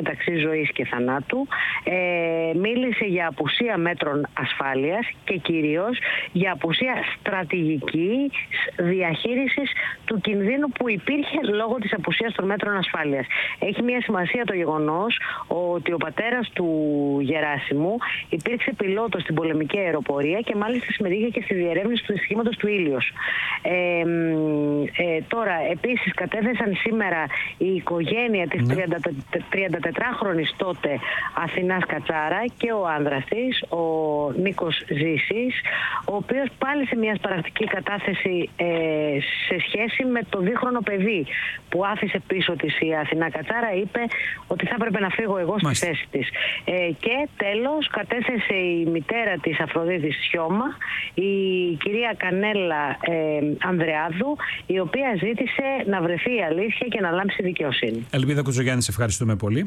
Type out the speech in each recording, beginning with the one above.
μεταξύ ζωής και θανάτου, μίλησε για απουσία μέτρων ασφάλειας και κυρίως για απουσία στρατηγικής διαχείρισης του κινδύνου που υπήρχε λόγω της απουσίας των μέτρων ασφάλειας. Έχει μια σημασία το γεγονός ότι ο πατέρας του Γεράσιμου υπήρξε πιλότος στην πολεμική αεροπορία και μάλιστα συμμετείχε και στη διερεύνηση του δυστυχήματος του Ήλιος. Τώρα, επίσης, κατέθεσαν σήμερα η οικογένεια της 34χρονης τότε Αθηνάς Κατσάρα και ο άνδρας της, ο Νίκος Ζήσης, ο οποίος πάλι σε μια σπαρακτική κατάθεση σε σχέση με το 2χρονο παιδί που άφησε πίσω της η Αθηνά Κατσάρα, είπε ότι θα έπρεπε να φύγω εγώ στη θέση της. Και τέλος κατέθεσε η μητέρα της Αφροδίτης Σιώμα, η κυρία Κανέλα Ανδρεάδου, η οποία ζήτησε να βρεθεί η αλήθεια και να λάμψει δικαιοσύνη. Ελπίδα Κουτζογιάννη, σε ευχαριστούμε πολύ.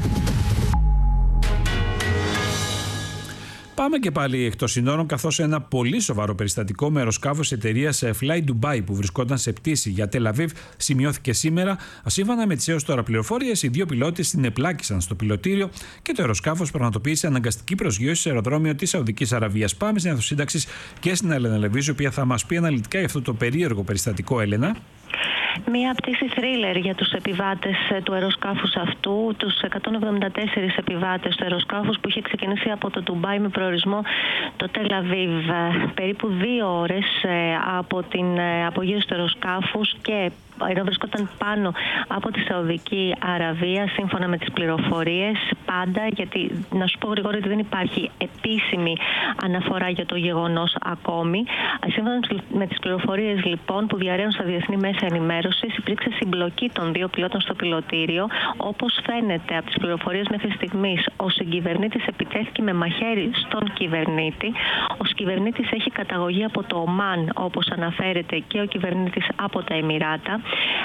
Πάμε και πάλι εκτός συνόρων, καθώς ένα πολύ σοβαρό περιστατικό με αεροσκάφος εταιρείας Fly Dubai που βρισκόταν σε πτήση για Τελαβίβ σημειώθηκε σήμερα. Σύμφωνα με τις έως τώρα πληροφορίες, οι δύο πιλότες συνεπλάκησαν στο πιλωτήριο και το αεροσκάφος πραγματοποίησε αναγκαστική προσγείωση σε αεροδρόμιο της Σαουδικής Αραβίας. Πάμε στην αίθουσα και στην Έλενα Λεβίζου, η οποία θα μας πει αναλυτικά για αυτό το περίεργο περιστατικό. Έλενα. Μία πτήση θρίλερ για τους επιβάτες του αεροσκάφους αυτού, τους 174 επιβάτες του αεροσκάφους που είχε ξεκινήσει από το Ντουμπάι με προορισμό το Τελαβίβ. Περίπου 2 ώρες από την απογείωση του αεροσκάφους και ενώ βρισκόταν πάνω από τη Σαουδική Αραβία, σύμφωνα με τις πληροφορίες, πάντα, γιατί να σου πω γρήγορα ότι δεν υπάρχει επίσημη αναφορά για το γεγονός ακόμη. Σύμφωνα με τις πληροφορίες λοιπόν που διαρρέουν στα διεθνή μέσα ενημέρωσης, υπήρξε συμπλοκή των δύο πιλότων στο πιλωτήριο. Όπως φαίνεται από τις πληροφορίες μέχρι στιγμής, ο συγκυβερνήτης επιτέθηκε με μαχαίρι στον κυβερνήτη. Ο κυβερνήτης έχει καταγωγή από το Ομάν, όπως αναφέρεται, και ο κυβερνήτης από τα Εμιράτα.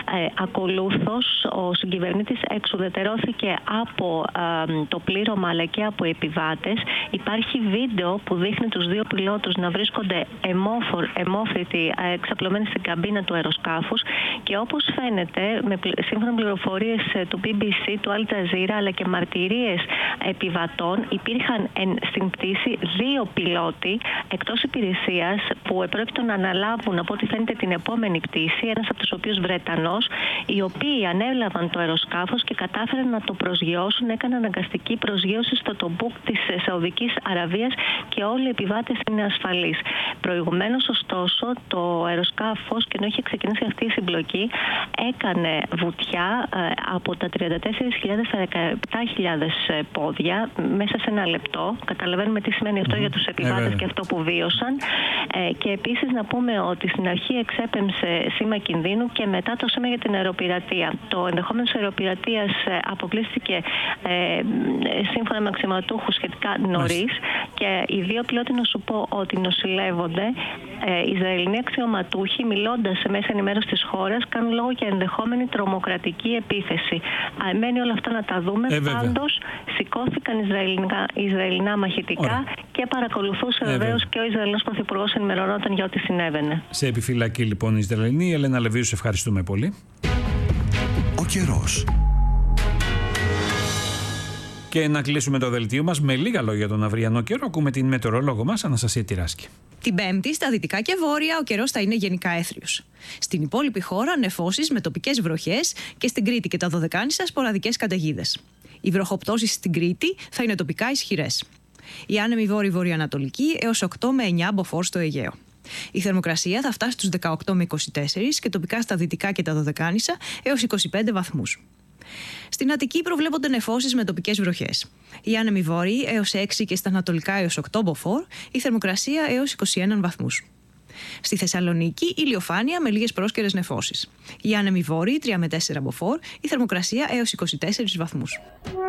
Ακολούθως, ο συγκυβερνήτης εξουδετερώθηκε από το πλήρωμα αλλά και από επιβάτες. Υπάρχει βίντεο που δείχνει τους δύο πιλότους να βρίσκονται αιμόφρητοι εξαπλωμένοι στην καμπίνα του αεροσκάφους και όπως φαίνεται, σύμφωνα με πληροφορίες του BBC, του Al Jazeera αλλά και μαρτυρίες επιβατών, υπήρχαν στην πτήση 2 πιλότοι εκτός υπηρεσίας που επρόκειτο να αναλάβουν από ό,τι φαίνεται την επόμενη πτήση, ένας από τους οποίους Βρετανός, οι οποίοι ανέλαβαν το αεροσκάφος και κατάφεραν να το προσγειώσουν, έκαναν αναγκαστική προσγείωση στο Τομπούκ της Σαουδικής Αραβίας και όλοι οι επιβάτες είναι ασφαλείς. Προηγουμένως, ωστόσο, το αεροσκάφος, και ενώ είχε ξεκινήσει αυτή η συμπλοκή, έκανε βουτιά από τα 34.000 στα 17.000 πόδια μέσα σε 1 λεπτό. Καταλαβαίνουμε τι σημαίνει αυτό για τους επιβάτες και αυτό που βίωσαν. Και επίσης να πούμε ότι στην αρχή εξέπεμψε σήμα κινδύνου και μετά το σήμα για την αεροπειρατεία. Το ενδεχόμενο της αεροπειρατείας αποκλείστηκε σύμφωνα με αξιωματούχους σχετικά νωρίς και οι δύο πιλότοι, να σου πω ότι νοσηλεύονται. Ισραηλινοί αξιωματούχοι, μιλώντας σε μέσα ενημέρωση της χώρας, κάνουν λόγο για ενδεχόμενη τρομοκρατική επίθεση. Μένει όλα αυτά να τα δούμε. Πάντως, σηκώθηκαν Ισραηλινά μαχητικά και παρακολουθούσε βεβαίως και ο Ισραηλινός Πρωθυπουργός, ενημερωνόταν για ό,τι συνέβαινε. Σε επιφυλακή λοιπόν η Ισραηλινή. Έλενα Λεβίζου, σε ευχαριστούμε πολύ. Ο καιρός. Και να κλείσουμε το δελτίο μας με λίγα λόγια για τον αυριανό καιρό. Ακούμε την μετεωρολόγο μας, Αναστασία Τυράσκη. Την Πέμπτη, στα δυτικά και βόρεια, ο καιρός θα είναι γενικά έθριος. Στην υπόλοιπη χώρα, νεφώσεις με τοπικές βροχές και στην Κρήτη και τα Δωδεκάνησα σποραδικές καταιγίδες. Οι βροχοπτώσεις στην Κρήτη θα είναι τοπικά ισχυρές. Η άνεμη βόρειο-βορειοανατολική έως 8 με 9 μποφόρ στο Αιγαίο. Η θερμοκρασία θα φτάσει στους 18 με 24 και τοπικά στα δυτικά και τα Δωδεκάνησα έως 25 βαθμούς. Στην Αττική προβλέπονται νεφώσεις με τοπικές βροχές. Οι άνεμοι βόρειοι έως 6 και στα ανατολικά έως 8 μποφόρ, η θερμοκρασία έως 21 βαθμούς. Στη Θεσσαλονίκη, ηλιοφάνεια με λίγες πρόσκαιρες νεφώσεις. Οι άνεμοι βόρειοι 3 με 4 μποφόρ, η θερμοκρασία έως 24 βαθμούς.